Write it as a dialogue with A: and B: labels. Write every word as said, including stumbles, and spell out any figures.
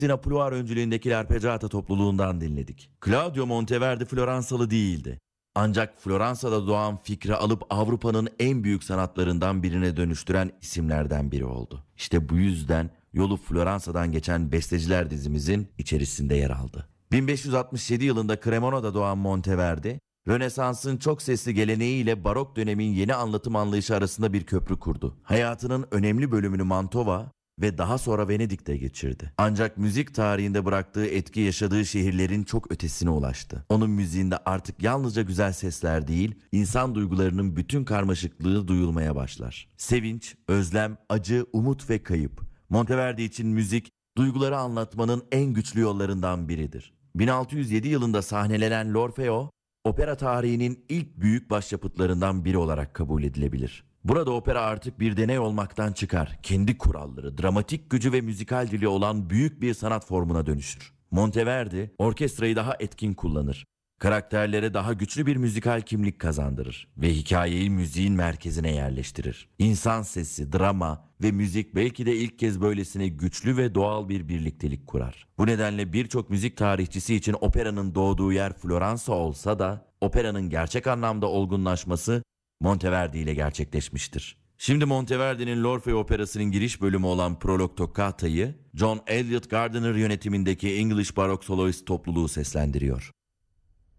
A: Napluar öncülüğündeki L'Arpeggiata topluluğundan dinledik. Claudio Monteverdi Floransalı değildi. Ancak Floransa'da doğan fikri alıp Avrupa'nın en büyük sanatlarından birine dönüştüren isimlerden biri oldu. İşte bu yüzden yolu Floransa'dan geçen besteciler dizimizin içerisinde yer aldı. bin beş yüz altmış yedi yılında Cremona'da doğan Monteverdi, Rönesans'ın çok sesli geleneğiyle barok dönemin yeni anlatım anlayışı arasında bir köprü kurdu. Hayatının önemli bölümünü Mantova ve daha sonra Venedik'te geçirdi. Ancak müzik tarihinde bıraktığı etki yaşadığı şehirlerin çok ötesine ulaştı. Onun müziğinde artık yalnızca güzel sesler değil, insan duygularının bütün karmaşıklığı duyulmaya başlar. Sevinç, özlem, acı, umut ve kayıp. Monteverdi için müzik, duyguları anlatmanın en güçlü yollarından biridir. bin altı yüz yedi yılında sahnelenen L'Orfeo, opera tarihinin ilk büyük başyapıtlarından biri olarak kabul edilebilir. Burada opera artık bir deney olmaktan çıkar, kendi kuralları, dramatik gücü ve müzikal dili olan büyük bir sanat formuna dönüşür. Monteverdi, orkestrayı daha etkin kullanır, karakterlere daha güçlü bir müzikal kimlik kazandırır ve hikayeyi müziğin merkezine yerleştirir. İnsan sesi, drama ve müzik belki de ilk kez böylesine güçlü ve doğal bir birliktelik kurar. Bu nedenle birçok müzik tarihçisi için operanın doğduğu yer Floransa olsa da operanın gerçek anlamda olgunlaşması Monteverdi ile gerçekleşmiştir. Şimdi Monteverdi'nin L'Orfeo Operası'nın giriş bölümü olan Prolog Toccata'yı John Elliott Gardiner yönetimindeki English Baroque Soloist topluluğu seslendiriyor.